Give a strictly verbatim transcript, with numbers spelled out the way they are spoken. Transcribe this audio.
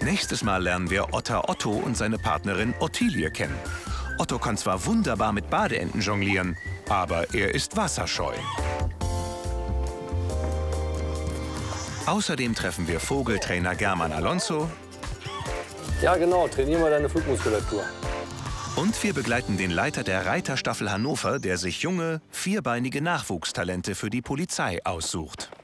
Nächstes Mal lernen wir Otter Otto und seine Partnerin Ottilie kennen. Otto kann zwar wunderbar mit Badeenten jonglieren, aber er ist wasserscheu. Außerdem treffen wir Vogeltrainer German Alonso. Ja, genau. Trainier mal deine Flugmuskulatur. Und wir begleiten den Leiter der Reiterstaffel Hannover, der sich junge, vierbeinige Nachwuchstalente für die Polizei aussucht.